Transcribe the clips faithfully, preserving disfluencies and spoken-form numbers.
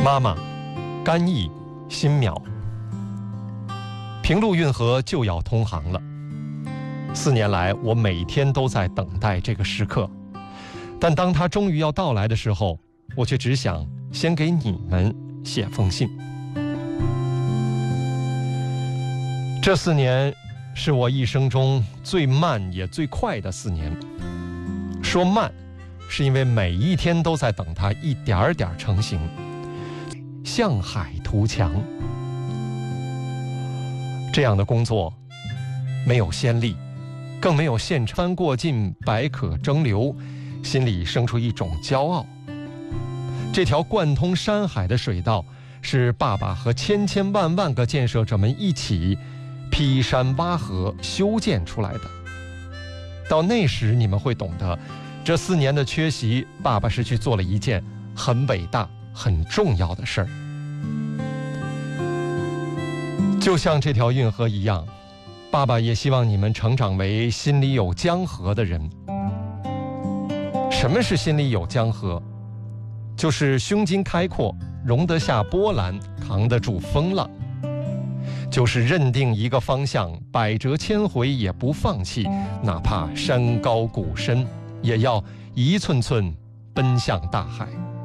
妈妈，甘邑、新苗，平陆运河就要通航了。四年来，我每天都在等待这个时刻，但当它终于要到来的时候，我却只想先给你们写封信。这四年是我一生中最慢也最快的四年。说慢，是因为每一天都在等它一点点成型，向海图强。这样的工作没有先例，更没有现穿过尽，百舸争流，心里生出一种骄傲。这条贯通山海的水道，是爸爸和千千万万个建设者们一起劈山挖河修建出来的。到那时你们会懂得，这四年的缺席，爸爸是去做了一件很伟大很重要的事儿。就像这条运河一样，爸爸也希望你们成长为心里有江河的人。什么是心里有江河？就是胸襟开阔，容得下波澜，扛得住风浪。就是认定一个方向，百折千回也不放弃，哪怕山高谷深，也要一寸寸奔向大海。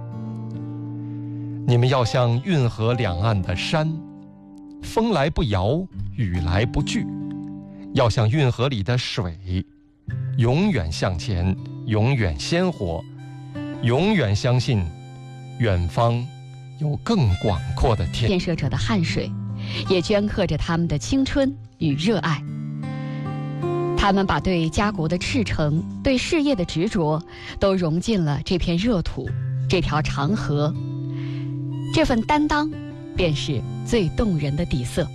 你们要像运河两岸的山，风来不摇，雨来不惧；要像运河里的水，永远向前，永远鲜活，永远相信远方有更广阔的天。 建设者的汗水也镌刻着他们的青春与热爱，他们把对家国的赤诚，对事业的执着，都融进了这片热土，这条长河。这份担当便是最动人的底色。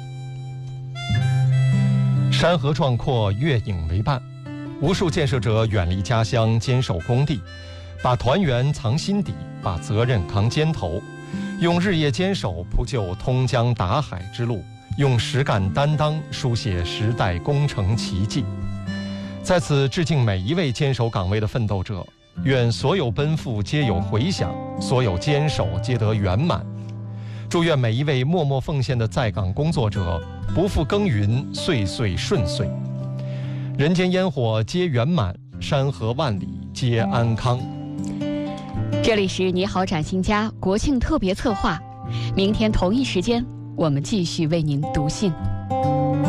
山河壮阔，月影为伴，无数建设者远离家乡，坚守工地，把团圆藏心底，把责任扛肩头，用日夜坚守铺就通江达海之路，用实干担当书写时代工程奇迹。在此致敬每一位坚守岗位的奋斗者，愿所有奔赴皆有回响，所有坚守皆得圆满。祝愿每一位默默奉献的在岗工作者不负耕耘，岁岁顺遂，人间烟火皆圆满，山河万里皆安康。 这里是你好展新家国庆特别策划，明天同一时间我们继续为您读信。